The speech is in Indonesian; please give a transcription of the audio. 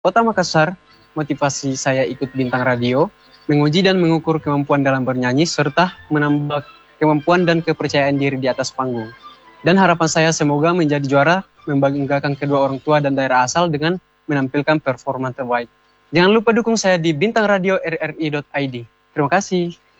Kota Makassar, motivasi saya ikut Bintang Radio, menguji dan mengukur kemampuan dalam bernyanyi, serta menambah kemampuan dan kepercayaan diri di atas panggung. Dan harapan saya semoga menjadi juara, membanggakan kedua orang tua dan daerah asal dengan menampilkan performa terbaik. Jangan lupa dukung saya di Bintang Radio RRI.id. Terima kasih.